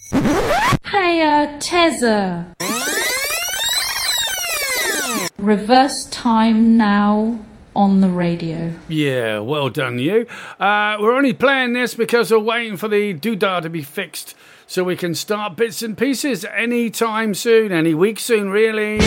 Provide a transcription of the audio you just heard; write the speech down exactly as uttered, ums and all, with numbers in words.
Hey, uh, Tezza. Reverse time now on the radio. Yeah, well done, you. Uh, we're only playing this because we're waiting for the doodah to be fixed so we can start bits and pieces any time soon, any week soon, really.